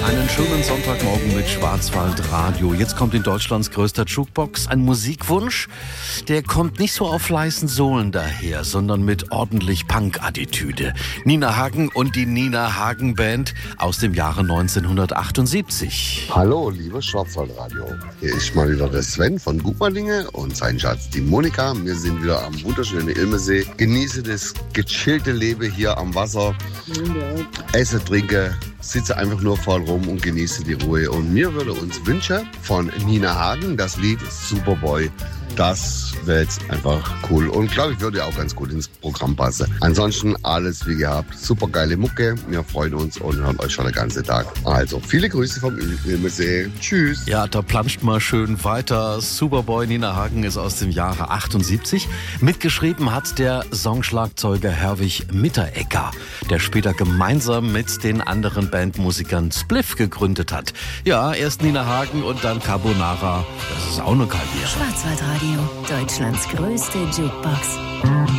Einen schönen Sonntagmorgen mit Schwarzwaldradio. Jetzt kommt in Deutschlands größter Jukebox ein Musikwunsch. Der kommt nicht so auf leisen Sohlen daher, sondern mit ordentlich Punk-Attitüde. Nina Hagen und die Nina Hagen Band aus dem Jahre 1978. Hallo, liebes Schwarzwaldradio. Hier ist mal wieder der Sven von Gugmalinge und sein Schatz, die Monika. Wir sind wieder am wunderschönen Ilmesee. Genieße das gechillte Leben hier am Wasser. Esse, trinke, sitze einfach nur voll rum und genieße die Ruhe. Und mir würde uns wünschen von Nina Hagen das Lied Superboy. Das wäre jetzt einfach cool und glaube ich würde auch ganz gut ins Programm passen. Ansonsten alles wie gehabt. Super geile Mucke. Wir freuen uns und hören euch schon den ganzen Tag. Also viele Grüße vom Ilmesee. Tschüss. Ja, da planscht mal schön weiter. Superboy Nina Hagen ist aus dem Jahre 78. Mitgeschrieben hat der Songschlagzeuger Herwig Mitteregger, der später gemeinsam mit den anderen Bandmusikern Spliff gegründet hat. Ja, erst Nina Hagen und dann Carbonara. Das ist auch eine Karriere. Schwarzwaldradio, Deutschlands größte Jukebox.